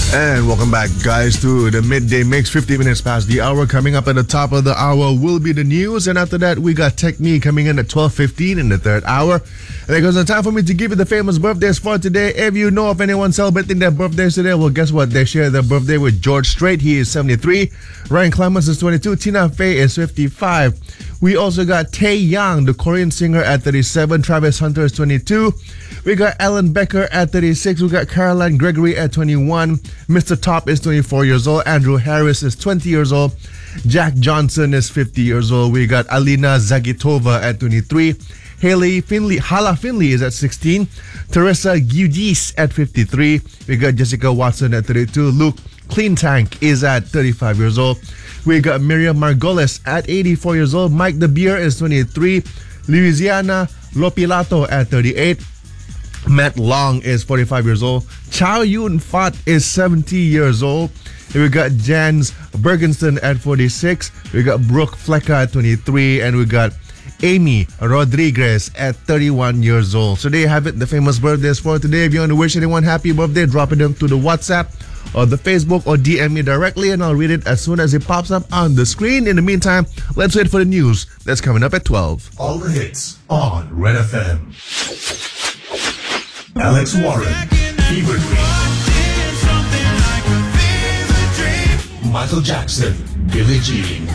And welcome back, guys, to the Midday Mix. 50 minutes past the hour. Coming up at the top of the hour will be the news. And after that, we got Technique coming in at 12:15 in the third hour. And it goes on time for me to give you the famous birthdays for today. If you know of anyone celebrating their birthdays today, well, guess what? They share their birthday with George Strait. He is 73. Ryan Clemens is 22. Tina Fey is 55. We also got Tae Young, the Korean singer, at 37. Travis Hunter is 22. We got Ellen Becker at 36. We got Caroline Gregory at 21. Mr. Top is 24 years old. Andrew Harris is 20 years old. Jack Johnson is 50 years old. We got Alina Zagitova at 23. Hala Finley is at 16. Teresa Giudice at 53. We got Jessica Watson at 32. Luke Cleantank is at 35 years old. We got Miriam Margolis at 84 years old. Mike De Beer is 23. Louisiana Lopilato at 38. Matt Long is 45 years old. Chow Yun Fat is 70 years old. We got Jans Bergenston at 46. We got Brooke Flecka at 23. And we got Amy Rodriguez at 31 years old. So there you have it, the famous birthdays for today. If you want to wish anyone happy birthday, drop it into the WhatsApp or the Facebook or DM me directly and I'll read it as soon as it pops up on the screen. In the meantime, let's wait for the news that's coming up at 12. All the hits on Red FM. Alex Warren, Fever Dream. Michael Jackson, Billie Jean.